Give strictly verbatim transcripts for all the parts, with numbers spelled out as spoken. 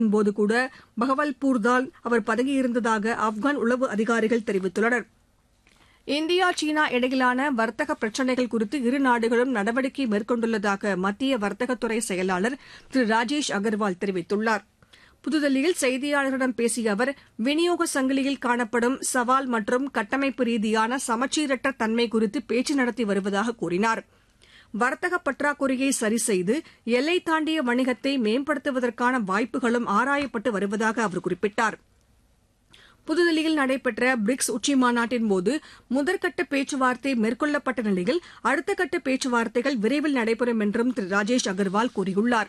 போது கூட பஹவல்பூர்தான் அவர் பதுங்கியிருந்ததாக ஆப்கான் உளவு அதிகாரிகள் தெரிவித்துள்ளனர். இந்தியா சீனா இடையிலான வர்த்தக பிரச்சினைகள் குறித்து இரு நாடுகளும் நடவடிக்கை மேற்கொண்டுள்ளதாக மத்திய வர்த்தகத்துறை செயலாளர் திரு ராஜேஷ் அகர்வால் தெரிவித்துள்ளார். புதுதில்லியில் செய்தியாளர்களிடம் பேசிய அவர், விநியோக சங்கிலியில் காணப்படும் சவால் மற்றும் கட்டமைப்பு ரீதியான சமச்சீரற்ற தன்மை குறித்து பேச்சு நடத்தி வருவதாக கூறினார். வர்த்தக பற்றாக்குறையை சரிசெய்து எல்லை தாண்டிய வணிகத்தை மேம்படுத்துவதற்கான வாய்ப்புகளும் ஆராயப்பட்டு வருவதாக அவர் குறிப்பிட்டார். புதுதில்லியில் நடைபெற்ற பிரிக்ஸ் உச்சிமாநாட்டின்போது முதற்கட்ட பேச்சுவார்த்தை மேற்கொள்ளப்பட்ட நிலையில் அடுத்த கட்ட பேச்சுவார்த்தைகள் விரைவில் நடைபெறும் என்றும் திரு ராஜேஷ் அகர்வால் கூறியுள்ளார்.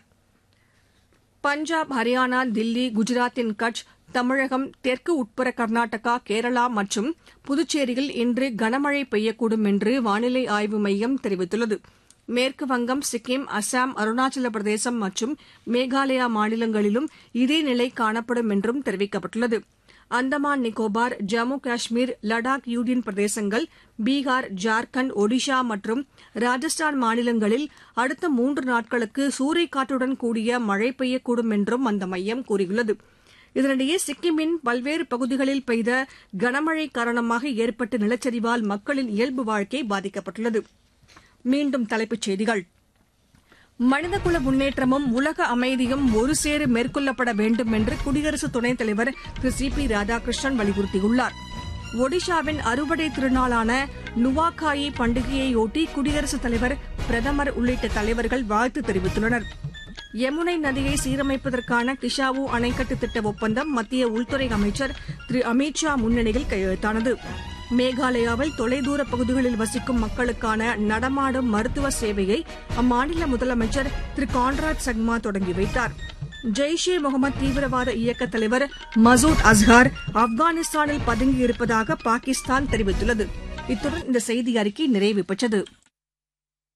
பஞ்சாப், ஹரியானா, தில்லி, குஜராத்தின் கட்ச், தமிழகம், தெற்கு உட்புற கர்நாடகா, கேரளா மற்றும் புதுச்சேரியில் இன்று கனமழை பெய்யக்கூடும் என்று வானிலை ஆய்வு மையம் தெரிவித்துள்ளது. மேற்கு வங்கம், சிக்கிம், அசாம், அருணாச்சல பிரதேசம் மற்றும் மேகாலயா மாநிலங்களிலும் இதே நிலை காணப்படும் என்றும் தெரிவிக்கப்பட்டுள்ளது. அந்தமான் நிக்கோபார், ஜம்மு காஷ்மீர், லடாக் யூனியன் பிரதேசங்கள், பீகார், ஜார்க்கண்ட், ஒடிஷா மற்றும் ராஜஸ்தான் மாநிலங்களில் அடுத்த மூன்று நாட்களுக்கு சூறைக்காற்றுடன் கூடிய மழை பெய்யக்கூடும் என்றும் அந்த மையம் கூறியுள்ளது. இதனிடையே சிக்கிமின் பல்வேறு பகுதிகளில் பெய்த கனமழை காரணமாக ஏற்பட்ட நிலச்சரிவால் மக்களின் இயல்பு வாழ்க்கை பாதிக்கப்பட்டுள்ளது. மீண்டும் தலைப்புச் செய்திகள். மனிதகுல முன்னேற்றமும் உலக அமைதியும் ஒருசேர மேற்கொள்ளப்பட வேண்டும் என்று குடியரசு துணைத் தலைவர் திரு சி பி ராதாகிருஷ்ணன் வலியுறுத்தியுள்ளார். ஒடிஷாவின் அறுவடை திருநாளான நுவாகாயி பண்டிகையையொட்டி குடியரசுத் தலைவர், பிரதமர் உள்ளிட்ட தலைவர்கள் வாழ்த்து தெரிவித்துள்ளனர். யமுனை நதியை சீரமைப்பதற்கான கிஷாவு அணைக்கட்டு திட்ட ஒப்பந்தம் மத்திய உள்துறை அமைச்சர் திரு அமித் ஷா முன்னிலையில் கையெழுத்தானது. மேகாலயாவில் தொலைதூர பகுதிகளில் வசிக்கும் மக்களுக்கான நடமாடும் மருத்துவ சேவையை அம்மாநில முதலமைச்சர் திரு கான்ராட் சங்மா தொடங்கி வைத்தார். ஜெய்ஷ் ஏ முகமது தீவிரவாத இயக்க தலைவர் மசூத் அஸ்ஹர் ஆப்கானிஸ்தானில் பதுங்கியிருப்பதாக பாகிஸ்தான் தெரிவித்துள்ளது. இத்துடன் இந்த செய்தி அறிக்கை நிறைவு பெற்றது.